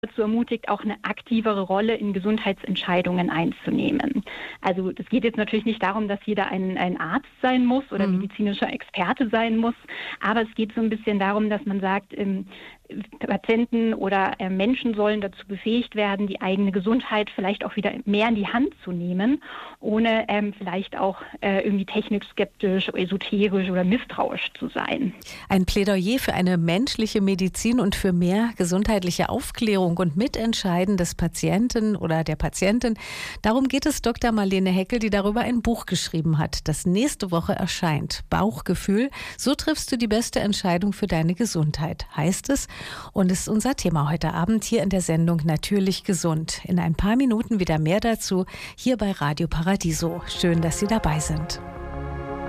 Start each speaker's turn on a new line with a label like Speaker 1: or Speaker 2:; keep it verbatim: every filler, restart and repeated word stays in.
Speaker 1: dazu ermutigt, auch eine aktivere Rolle in Gesundheitsentscheidungen einzunehmen. Also das geht jetzt natürlich nicht darum, dass jeder ein, ein Arzt sein muss oder
Speaker 2: Mhm.
Speaker 1: medizinischer Experte sein muss, aber es geht so ein bisschen darum, dass man sagt, ähm, Patienten oder äh, Menschen sollen dazu befähigt werden, die eigene Gesundheit vielleicht auch wieder mehr in die Hand zu nehmen, ohne ähm, vielleicht auch äh, irgendwie technikskeptisch, esoterisch oder misstrauisch zu sein.
Speaker 2: Ein Plädoyer für eine menschliche Medizin und für mehr gesundheitliche Aufklärung und Mitentscheiden des Patienten oder der Patientin. Darum geht es Doktor Marlene Heckel, die darüber ein Buch geschrieben hat, das nächste Woche erscheint. Bauchgefühl, so triffst du die beste Entscheidung für deine Gesundheit, heißt es. Und ist unser Thema heute Abend hier in der Sendung Natürlich gesund. In ein paar Minuten wieder mehr dazu hier bei Radio Paradiso. Schön, dass Sie dabei sind.